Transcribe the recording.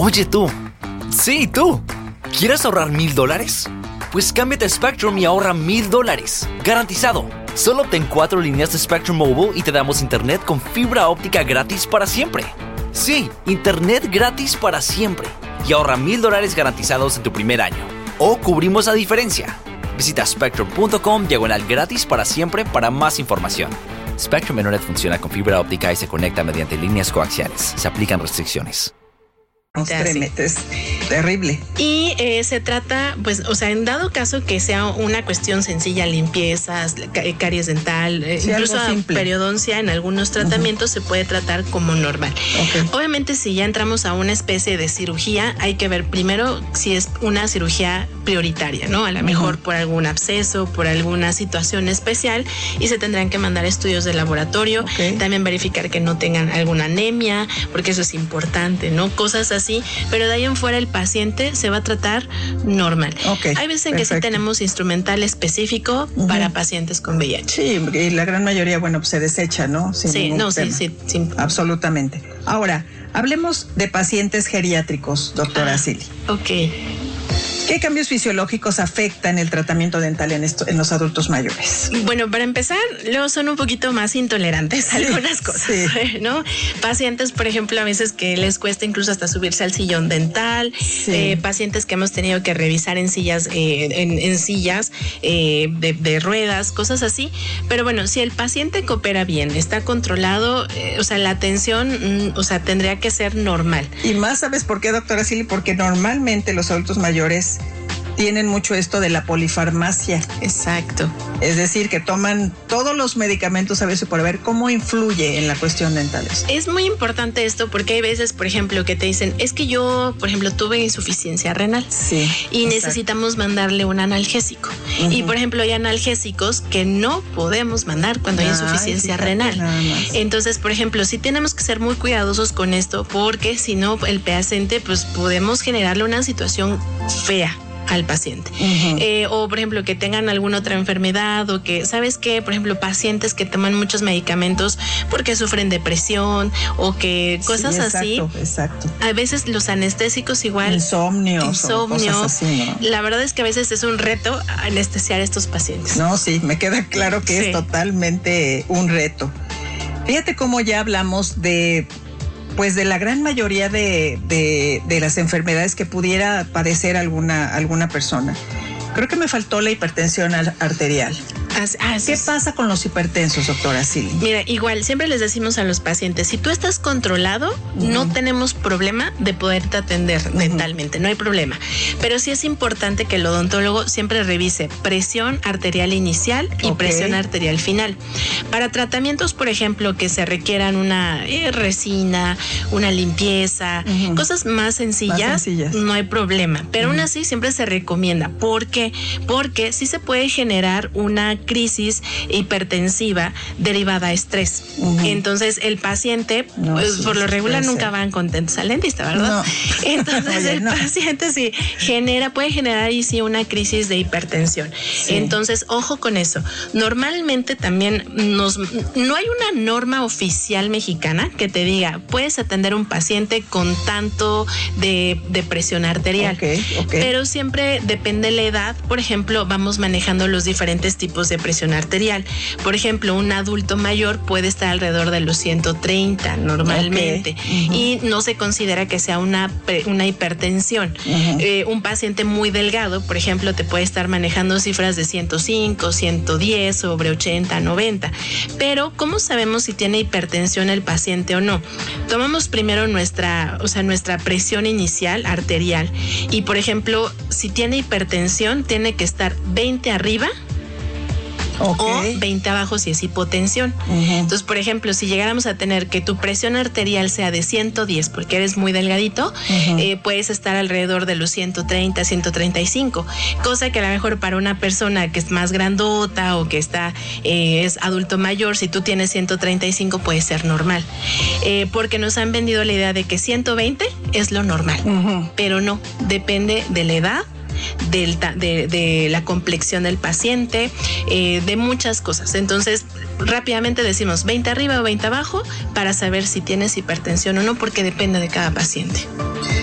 Oye tú. Sí, tú. ¿Quieres ahorrar $1,000? Pues cámbiate a Spectrum y ahorra $1,000. Garantizado. Solo obtén 4 líneas de Spectrum Mobile y te damos internet con fibra óptica gratis para siempre. Sí, internet gratis para siempre. Y ahorra $1,000 garantizados en tu primer año. O cubrimos la diferencia. Visita spectrum.com/gratis para siempre para más información. Spectrum Internet funciona con fibra óptica y se conecta mediante líneas coaxiales. Se aplican restricciones. Es terrible. Y se trata, pues, o sea, en dado caso que sea una cuestión sencilla, limpiezas, caries dental, incluso periodoncia, en algunos tratamientos se puede tratar como normal. Obviamente, si ya entramos a una especie de cirugía, hay que ver primero si es una cirugía prioritaria, ¿no? A lo mejor por algún absceso, por alguna situación especial, y se tendrán que mandar estudios de laboratorio, también verificar que no tengan alguna anemia, porque eso es importante, ¿no? Cosas así, pero de ahí en fuera el paciente se va a tratar normal. Hay veces en que sí tenemos instrumental específico para pacientes con VIH. Sí, y la gran mayoría, bueno, pues se desecha, ¿no? Sí, absolutamente. Ahora, hablemos de pacientes geriátricos, doctora Silly. ¿Qué cambios fisiológicos afectan el tratamiento dental en los adultos mayores? Bueno, para empezar, luego son un poquito más intolerantes a algunas cosas, ¿no? Pacientes, por ejemplo, a veces que les cuesta incluso hasta subirse al sillón dental, pacientes que hemos tenido que revisar en sillas, en sillas de ruedas, cosas así. Pero bueno, si el paciente coopera bien, está controlado, o sea, la atención, o sea, tendría que ser normal. Y más, ¿sabes por qué, doctora Silly? Porque normalmente los adultos mayores tienen mucho esto de la polifarmacia. Exacto. Es decir, que toman todos los medicamentos a veces por ver cómo influye en la cuestión dental. Es muy importante esto porque hay veces, por ejemplo, que te dicen, es que yo, por ejemplo, tuve insuficiencia renal y necesitamos mandarle un analgésico. Y, por ejemplo, hay analgésicos que no podemos mandar cuando hay insuficiencia renal. Entonces, por ejemplo, sí tenemos que ser muy cuidadosos con esto porque si no, el paciente, pues podemos generarle una situación fea al paciente. O, por ejemplo, que tengan alguna otra enfermedad o que, ¿sabes qué? Por ejemplo, pacientes que toman muchos medicamentos porque sufren depresión o que cosas así. Exacto. A veces los anestésicos igual. Insomnio. Cosas así, ¿no? La verdad es que a veces es un reto anestesiar a estos pacientes. No, sí, me queda claro que es totalmente un reto. Fíjate cómo ya hablamos de la gran mayoría de las enfermedades que pudiera padecer alguna persona. Creo que me faltó la hipertensión arterial. ¿Qué pasa con los hipertensos, doctora Silly? Mira, igual, siempre les decimos a los pacientes, si tú estás controlado, no tenemos problema de poderte atender dentalmente, no hay problema. Pero sí es importante que el odontólogo siempre revise presión arterial inicial y presión arterial final. Para tratamientos, por ejemplo, que se requieran una resina, una limpieza, cosas más sencillas, no hay problema. Pero aún así siempre se recomienda. ¿Por qué? Porque sí se puede generar una crisis hipertensiva derivada a estrés. Entonces el paciente, por lo regular nunca van contentos al dentista, ¿verdad? Entonces el paciente puede generar ahí una crisis de hipertensión. Entonces, ojo con eso. Normalmente también no hay una norma oficial mexicana que te diga, puedes atender un paciente con tanto de presión arterial. Pero siempre depende de la edad. Por ejemplo, vamos manejando los diferentes tipos de presión arterial. Por ejemplo, un adulto mayor puede estar alrededor de los 130 normalmente y no se considera que sea una hipertensión. Un paciente muy delgado, por ejemplo, te puede estar manejando cifras de 105, 110, sobre 80, 90. Pero, ¿cómo sabemos si tiene hipertensión el paciente o no? Tomamos primero nuestra presión inicial arterial y, por ejemplo, si tiene hipertensión, tiene que estar 20 arriba o 20 abajo si es hipotensión. Entonces, por ejemplo, si llegáramos a tener que tu presión arterial sea de 110 porque eres muy delgadito, puedes estar alrededor de los 130, 135, cosa que a lo mejor para una persona que es más grandota o que es adulto mayor, si tú tienes 135 puede ser normal, porque nos han vendido la idea de que 120 es lo normal, pero no, depende de la edad, de la complexión del paciente, de muchas cosas. Entonces, rápidamente decimos 20 arriba o 20 abajo para saber si tienes hipertensión o no, porque depende de cada paciente.